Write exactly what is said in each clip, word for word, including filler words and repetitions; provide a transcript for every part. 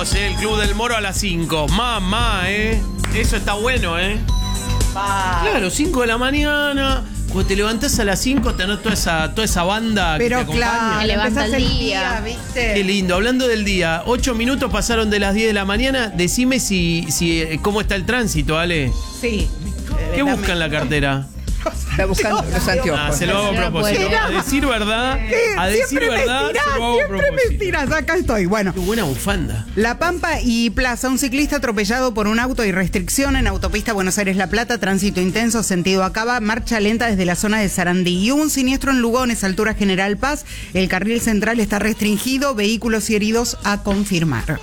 vos, eh, el Club del Moro a las cinco. Mamá, ¿eh? Eso está bueno, ¿eh? Va. Claro, cinco de la mañana. Cuando te levantás a las cinco, tenés toda esa, toda esa banda Pero que te acompaña. claro, Que levanta empezás el día. ¿viste? Qué lindo. Hablando del día, ocho minutos pasaron de las diez de la mañana. Decime si, si eh, cómo está el tránsito, Ale. Sí. ¿Qué busca en la cartera? Está buscando los anteojos. Ah, se lo hago a No propósito. puedo. A decir verdad, a decir Siempre verdad, me tirás, se lo hago a siempre me propósito. tiras, acá estoy. Bueno, Qué buena bufanda. La Pampa y Plaza, un ciclista atropellado por un auto y restricción en autopista Buenos Aires-La Plata, tránsito intenso, sentido Acaba, marcha lenta desde la zona de Sarandí. Y hubo un siniestro en Lugones, altura General Paz, el carril central está restringido, vehículos y heridos a confirmar.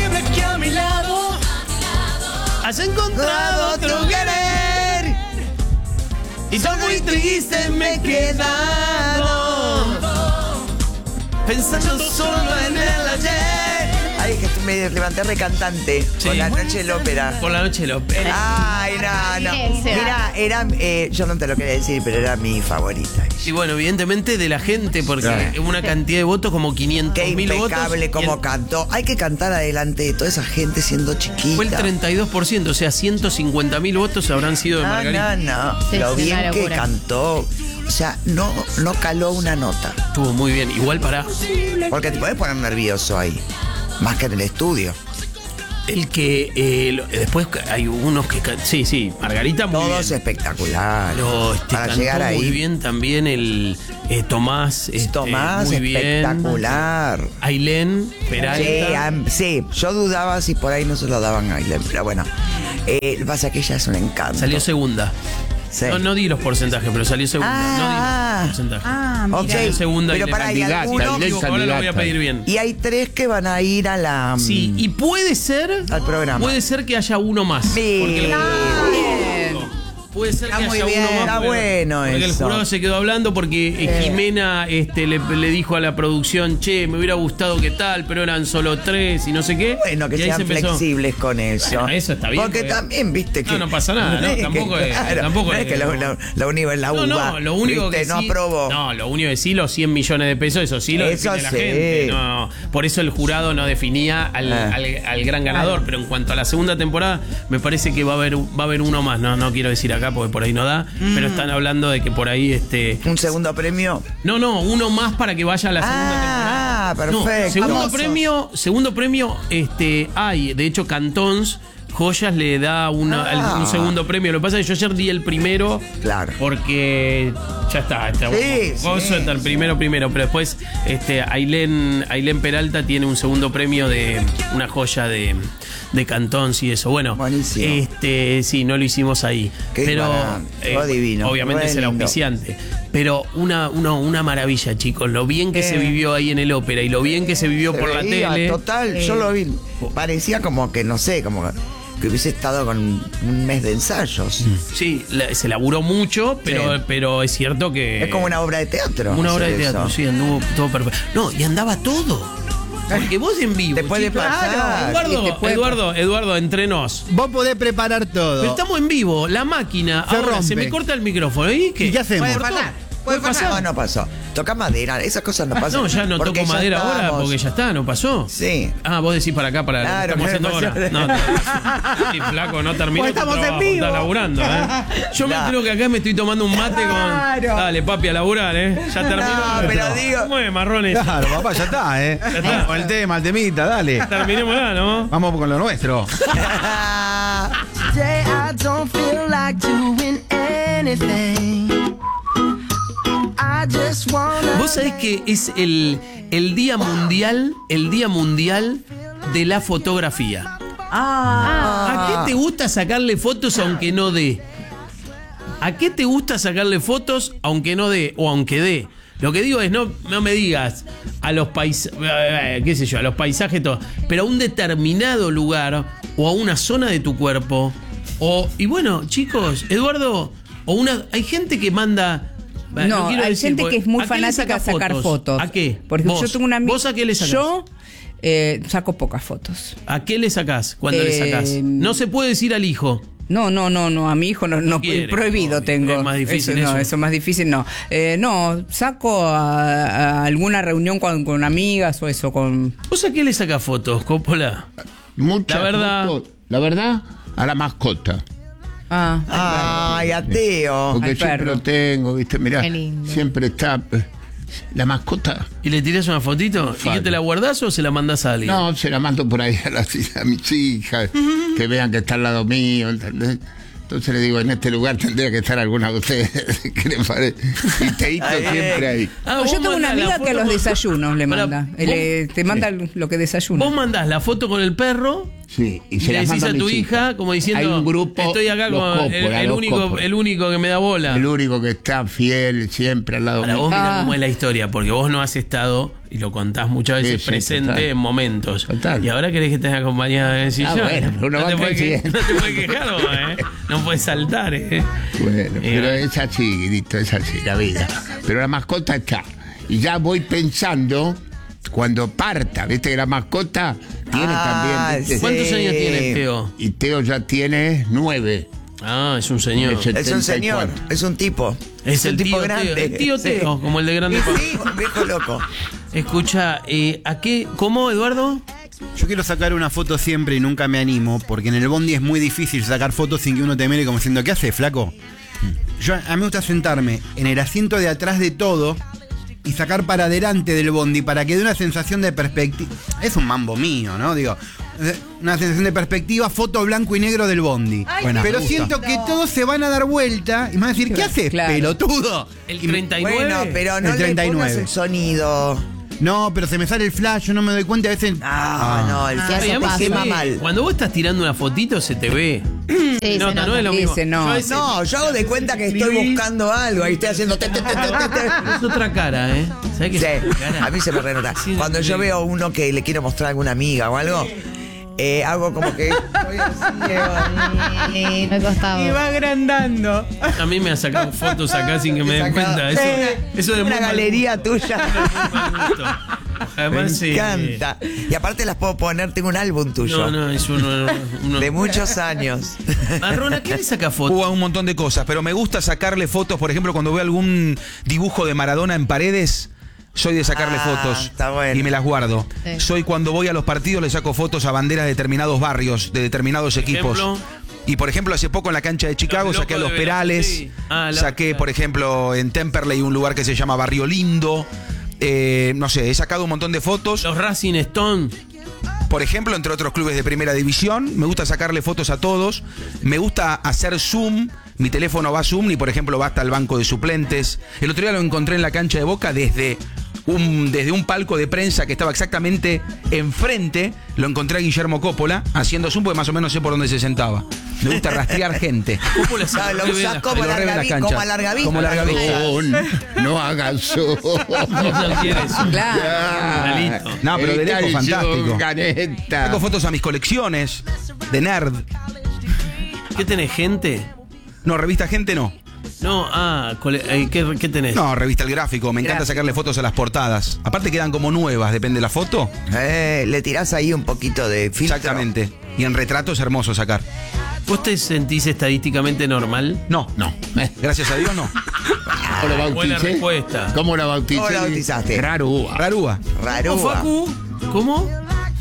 Has encontrado otro querer y son muy triste me he quedado pensando solo en el ayer. Ay, que me levanté recantante Sí. por la noche del ópera. Por la noche de la ópera. Ay, no, no. Ese. Mira, era, eh, yo no te lo quería decir, pero era mi favorita. Y bueno, evidentemente de la gente, porque Claro. una cantidad de votos como quinientos Qué mil votos. impecable y como el- cantó. Hay que cantar adelante de toda esa gente siendo chiquita. Fue el treinta y dos por ciento, o sea, ciento cincuenta mil votos habrán sido de No, Margarita. no, no. Sí, Lo sí, bien una que locura. cantó. O sea, no, no caló una nota. Estuvo muy bien. Igual para Porque te podés poner nervioso ahí. Más que en el estudio. el que eh, lo- después hay unos que can- sí, sí, Margarita muy Todos bien. espectaculares. Pero este, Para cantó llegar ahí. muy bien también el eh, Tomás. este, Tomás, muy bien. espectacular. Ailén Peralta. Sí, am- sí, yo dudaba si por ahí no se lo daban a Ailén, pero bueno. Eh, lo que pasa es que ella es un encanto. Salió segunda. Sí. No, no di los porcentajes, pero salió segunda. Ah. no di los porcentajes. Ah, Ok, mira. Salió segunda pero Ailén. para hay Candidata, algunos. Ailén. Ahora lo voy a candidata. pedir bien. Y hay tres que van a ir a la. Sí, y puede ser Al programa. puede ser que haya uno más. Bien. Porque el jurado- puede ser Está que muy haya bien. uno más. Está porque- bueno porque el eso. jurado se quedó hablando porque eh, Jimena este, le, le dijo a la producción, che, me hubiera gustado que tal, pero eran solo tres y no sé qué. Bueno, que Y ahí sean se empezó. flexibles con eso. Bueno, eso está bien, Porque porque- también, viste que. No, no pasa nada, ¿no? es que, Tampoco es- claro, tampoco no es es- que la, la, la UNIVA es la No, uva. no, lo único viste, que no sí, aprobó. No, lo único que sí, los cien millones de pesos, eso sí lo Eso define la sí. gente. No, por eso el jurado no definía al, Ah. al- al gran ganador. Pero en cuanto a la segunda temporada, me parece que va a haber, va a haber uno más. No, no quiero decir acá porque por ahí no da. Pero están hablando de que por ahí este. Un segundo premio. No, no, uno más para que vaya a la segunda temporada. Ah, perfecto. No, segundo Famosos. premio, segundo premio, este, hay, de hecho, Cantons. Joyas le da una, Ah. un segundo premio. Lo que pasa es que yo ayer di el primero. Claro. Porque ya está. está Sí, Gozo sí. está el primero, primero. Pero después, este, Ailén, Ailén Peralta tiene un segundo premio de una joya de, de Cantons y eso. Bueno, Buenísimo. este, sí, no lo hicimos ahí. Qué pero barato, fue divino, obviamente re es el lindo. auspiciante. Pero una, una, una maravilla, chicos. Lo bien que Eh. se vivió ahí en el ópera y lo bien que se vivió Se por la veía, tele. Total, yo lo vi. Parecía como que, no sé, como que hubiese estado con un mes de ensayos. Sí, la- se laburó mucho, pero, Sí. pero es cierto que. Es como una obra de teatro. Una obra de hacer teatro, eso. sí, anduvo todo perfecto. No, y andaba todo. Porque vos en vivo. Te puede chicos, pasar. Eduardo, Y te puede Eduardo, Eduardo, entre nos. Vos podés preparar todo. Pero estamos en vivo, la máquina. Se ahora se rompe. me corta el micrófono. ¿Y qué? ¿Y qué hacemos? Puede ¿Cortó? pasar. ¿Puede pasar? No, no pasó. Toca madera, esas cosas no pasan. No, ya no porque toco ya madera ahora estamos. porque ya está, no pasó. Sí. Ah, vos decís para acá, para Claro, lo que estamos claro, haciendo ahora. No, sí, flaco, no termino Pues tu estamos en trabajo, vivo. estás laburando, ¿eh? Yo me Claro. creo que acá me estoy tomando un mate Claro. con. Dale, papi, a laburar, ¿eh? Ya terminó. No, pero digo- ¿Cómo es, marrones? Claro, papá, ya está, ¿eh? está. Con el tema, el temita, dale. Terminemos ya, ¿no? Vamos con lo nuestro. Today I don't feel like doing anything. I just wanna. Vos sabés que es el, el día mundial, el día mundial de la fotografía. ¿A qué te gusta sacarle fotos aunque no dé? ¿A qué te gusta sacarle fotos aunque no dé o aunque dé? Lo que digo es, no, no me digas a los paisajes, qué sé yo, a los paisajes, todo, pero a un determinado lugar o a una zona de tu cuerpo. O, y bueno, chicos, Eduardo, o una, hay gente que manda. No, quiero hay decir, gente porque- que es muy ¿a qué le fanática de sacás sacar fotos. ¿A qué? Porque ¿Vos? yo tengo una amiga. ¿Vos a qué le sacás? Yo eh, saco pocas fotos. ¿A qué le sacás cuando le Eh, sacás? No se puede decir al hijo. No, no, no, no, a mi hijo no, no Quiere, prohibido obvio, tengo. es más difícil eso, no, eso. eso es más difícil, no. Eh, no, saco a, a alguna reunión con, con amigas o eso, con... ¿Vos a qué le sacás fotos, Coppola? Muchas La verdad. fotos. La verdad, a la mascota. Ah, Ay, ateo. Porque Al siempre perro. lo tengo, ¿viste? Mirá, Qué lindo. siempre está. eh, La mascota. ¿Y le tirás una fotito? ¿Y qué te la guardás o se la mandás a alguien? No, se la mando por ahí a, las, a mis hijas, que vean que está al lado mío, ¿entendés? Entonces le digo, en este lugar tendría que estar alguna de ustedes. ¿Qué le parece? Y Teito Ay, siempre ahí. Ah, No, vos yo tengo una mandás la amiga que a foto los con- desayunos le Pará, manda. vos- Le- te manda lo que desayuna. Vos mandás la foto con el perro Sí, y y se le las decís mando a tu mis hija hijas. como diciendo, Hay un grupo, estoy acá los con el, Coppola, el los único, Coppola. el único que me da bola. El único que está fiel siempre al lado Para mío. vos mirá Ah. cómo es la historia, porque vos no has estado, y lo contás muchas veces, Sí, sí, presente total. en momentos. Total. Y ahora querés que estés acompañada de decir Ah, yo. bueno, pero uno no, va te puede que- creciendo. no te puedes quejar vos, ¿eh? No puedes saltar, ¿eh? Bueno, pero Eh, es así, Guidito, es así la vida. Pero la mascota está. Y ya voy pensando, cuando parta, viste que la mascota tiene Ah, también. ¿viste? sí. ¿Cuántos años tiene Teo? Y Teo ya tiene nueve. Ah, es un señor. Tiene Es un señor, setenta y cuatro. es un tipo. Es el un tipo tío grande. Teo. El tío Sí. Teo, como el de Grande Y Paz. sí, un viejo loco. Escucha, eh, ¿a qué? ¿Cómo, Eduardo? Yo quiero sacar una foto siempre y nunca me animo, porque en el bondi es muy difícil sacar fotos sin que uno te mire como diciendo, ¿qué haces, flaco? Yo, a mí me gusta sentarme en el asiento de atrás de todo y sacar para adelante del bondi para que dé una sensación de perspectiva. Es un mambo mío, ¿no? Digo, eh, una sensación de perspectiva, foto blanco y negro del bondi. Buena, Pero me gusta. siento que todos se van a dar vuelta y me van a decir, ¿qué haces, Claro. pelotudo? El Y me- treinta y nueve. Bueno, pero no El le treinta y nueve. pongas el sonido. No, pero se me sale el flash, yo no me doy cuenta a veces. Ah, no, el Ah, flash eso te pasa. quema ve. mal. Cuando vos estás tirando una fotito, se te ve. Sí, se nota, nota. no es lo mismo. Dice, no. Yo a veces- No, yo hago de cuenta que estoy buscando algo. Ahí estoy haciendo. te, te, te, te, te, te. Es otra cara, ¿eh? ¿Sabés qué Sí, es otra cara? a mí se me renota. Sí, Cuando sí. yo veo uno que le quiero mostrar a alguna amiga o algo, eh, hago como que estoy así, eh, Sí, me costaba. Y va agrandando. A mí me ha sacado fotos acá sin que me den cuenta. Eso, eso de una muy mal galería gusto, tuya. muy mal gusto. Me Además, sí. encanta. Y aparte las puedo poner, tengo un álbum tuyo. No, no, es uno. uno- De muchos años. Marrona, ¿qué le saca fotos? Hubo un montón de cosas, pero me gusta sacarle fotos, por ejemplo, cuando veo algún dibujo de Maradona en paredes, soy de sacarle Ah, fotos está bueno. y me las guardo. Sí. Soy cuando voy a los partidos le saco fotos a banderas de determinados barrios, de determinados equipos. Ejemplo. Y por ejemplo, hace poco en la cancha de Chicago Los saqué a locos los de Perales, Velocity. Ah, la- saqué, por ejemplo, en Temperley un lugar que se llama Barrio Lindo. Eh, no sé, he sacado un montón de fotos. Los Racing Stone. Por ejemplo, entre otros clubes de primera división, me gusta sacarle fotos a todos, me gusta hacer zoom, mi teléfono va a zoom y por ejemplo va hasta el banco de suplentes. El otro día lo encontré en la cancha de Boca desde un, desde un palco de prensa que estaba exactamente enfrente, lo encontré a Guillermo Coppola haciendo zoom porque más o menos sé por dónde se sentaba. Me gusta rastrear gente. ¿Cómo le Ah, saca? lo ¿Qué ve usás la- como lo reve en la larga, cancha. como a larga vista. Como larga vista. No, no hagas eso. No quiere eso. Claro. Malito. No, pero de Está lejos, el fantástico. show, Caneta. Saco fotos a mis colecciones de nerd. ¿Qué tenés, gente? No, revista Gente no. No, ah, cole- eh, ¿qué, qué tenés? No, revista El Gráfico. Me encanta sacarle fotos a las portadas. Aparte quedan como nuevas, depende de la foto. Eh, le tirás ahí un poquito de filtro. Exactamente. Y en retrato es hermoso sacar. ¿Vos te sentís estadísticamente normal? No, no. Eh, Gracias a Dios no. ¿Cómo lo Buena bauticé? respuesta. ¿Cómo la bauticé? ¿Cómo la bautizaste? Rarúa. Rarúa. Raro. ¿Cómo, Facu? ¿Cómo?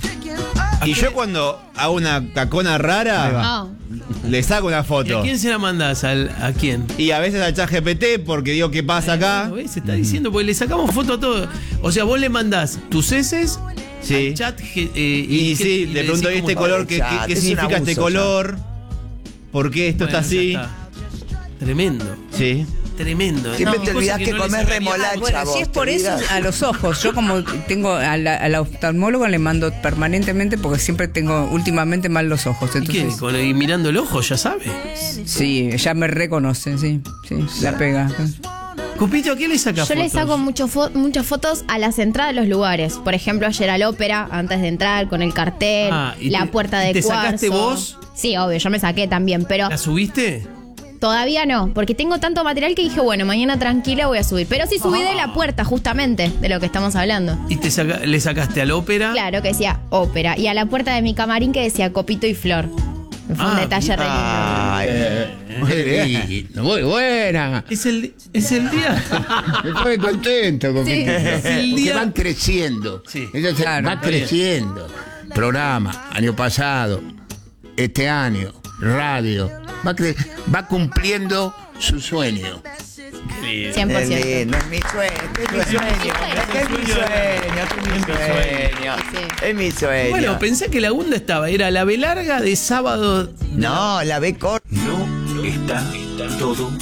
Y yo cuando hago una cacona rara, Ah, le saco una ¿Y a foto. quién se la mandás? ¿Al, ¿A quién? Y a veces al chat G P T porque digo, ¿qué pasa acá? Bueno, ¿ves? Se está diciendo, porque le sacamos foto a todo. O sea, vos le mandás tus heces Sí. al chat. eh, Y, qué- sí, y de le pronto decís este cómo- color, ¿qué, Chat, qué- qué es un significa este abuso color? ¿Por qué esto Bueno, está ya así? está. Tremendo, Sí. tremendo. Siempre No, te cosa olvidás que que no le comés sacaría remolacha. nada. Bueno, vos, si es ¿te por eso, olvidás? a los ojos. Yo como tengo a la, a la oftalmóloga le mando permanentemente porque siempre tengo últimamente mal los ojos. ¿Y qué? Entonces, Con- y mirando el ojo, ya sabe. sí, ya me reconoce, sí, sí, la pega. Cupito, ¿a qué le saca yo fotos? le saco mucho fo- muchas fotos a las entradas de los lugares. Por ejemplo, ayer al ópera, antes de entrar, con el cartel, Ah, ¿y la te- puerta de y te cuarzo. sacaste vos? Sí, obvio, yo me saqué también, pero ¿La subiste? todavía no, porque tengo tanto material que dije, bueno, mañana tranquila voy a subir. Pero sí subí de la puerta, justamente, de lo que estamos hablando. ¿Y te saca- le sacaste al ópera? Claro, que decía ópera. Y a la puerta de mi camarín que decía Copito y Flor. Fue un Ah, detalle re lindo. Ay, Qué lindo, muy buena. Es el, es el día. Estoy contento porque, Sí. Es el porque día- van creciendo. Sí. Ellos se- Claro, van está bien. creciendo. Programa, año pasado, este año, radio. Va, cre- va cumpliendo su sueño. cien por es ciento. lindo, es mi sueño, es mi sueño, es mi sueño, es mi sueño, Sí. es mi sueño. Bueno, pensé que la segunda estaba, era la B larga de sábado. No, la B corta. No está todo